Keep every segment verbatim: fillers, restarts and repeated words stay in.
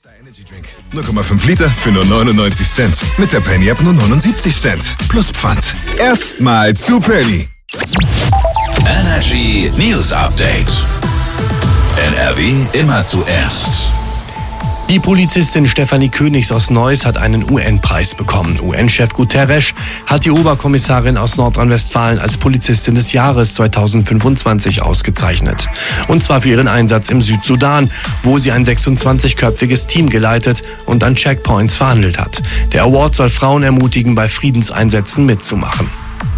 Energy Drink. null Komma fünf Liter für nur neunundneunzig Cent. Mit der Penny App nur neunundsiebzig Cent. Plus Pfand. Erstmal zu Penny. Energy News Update. N R W immer zuerst. Die Polizistin Stefanie Königs aus Neuss hat einen U N-Preis bekommen. U N-Chef Guterres hat die Oberkommissarin aus Nordrhein-Westfalen als Polizistin des Jahres zweitausendfünfundzwanzig ausgezeichnet. Und zwar für ihren Einsatz im Südsudan, wo sie ein sechsundzwanzigköpfiges Team geleitet und an Checkpoints verhandelt hat. Der Award soll Frauen ermutigen, bei Friedenseinsätzen mitzumachen.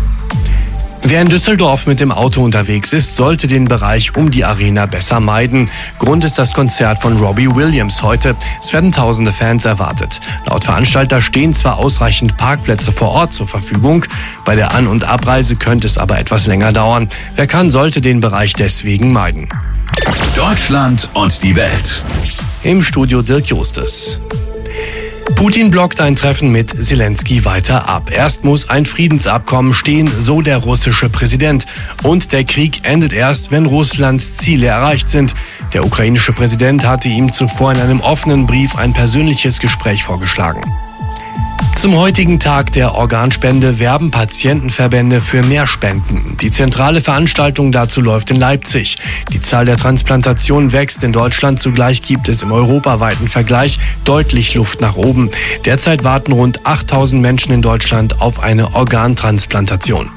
Wer in Düsseldorf mit dem Auto unterwegs ist, sollte den Bereich um die Arena besser meiden. Grund ist das Konzert von Robbie Williams heute. Es werden tausende Fans erwartet. Laut Veranstalter stehen zwar ausreichend Parkplätze vor Ort zur Verfügung, bei der An- und Abreise könnte es aber etwas länger dauern. Wer kann, sollte den Bereich deswegen meiden. Deutschland und die Welt. Im Studio Dirk Justus. Putin blockt ein Treffen mit Zelensky weiter ab. Erst muss ein Friedensabkommen stehen, so der russische Präsident. Und der Krieg endet erst, wenn Russlands Ziele erreicht sind. Der ukrainische Präsident hatte ihm zuvor in einem offenen Brief ein persönliches Gespräch vorgeschlagen. Zum heutigen Tag der Organspende werben Patientenverbände für mehr Spenden. Die zentrale Veranstaltung dazu läuft in Leipzig. Die Zahl der Transplantationen wächst in Deutschland, zugleich gibt es im europaweiten Vergleich deutlich Luft nach oben. Derzeit warten rund achttausend Menschen in Deutschland auf eine Organtransplantation.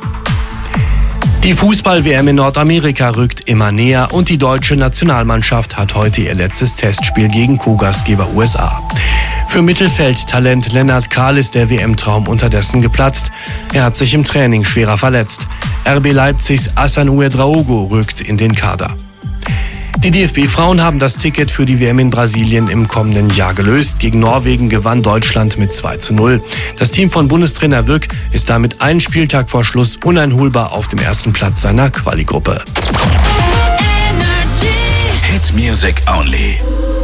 Die Fußball-W M in Nordamerika rückt immer näher und die deutsche Nationalmannschaft hat heute ihr letztes Testspiel gegen Co-Gastgeber U S A. Für Mittelfeldtalent Lennart Kahl ist der W M-Traum unterdessen geplatzt. Er hat sich im Training schwerer verletzt. R B Leipzigs Hassan Ouedraogo rückt in den Kader. Die D F B-Frauen haben das Ticket für die W M in Brasilien im kommenden Jahr gelöst. Gegen Norwegen gewann Deutschland mit zwei zu null. Das Team von Bundestrainer Wück ist damit einen Spieltag vor Schluss uneinholbar auf dem ersten Platz seiner Quali-Gruppe. Hit Music Only.